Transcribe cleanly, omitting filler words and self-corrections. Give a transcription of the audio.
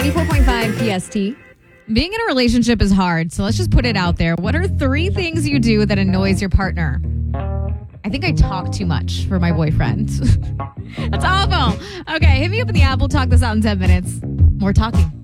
94.5 PST. Being in a relationship is hard, so let's just put it out there. What are 3 things you do that annoys your partner? I think I talk too much for my boyfriend. That's awful. Okay, hit me up in the app. We'll talk this out in 10 minutes. More talking.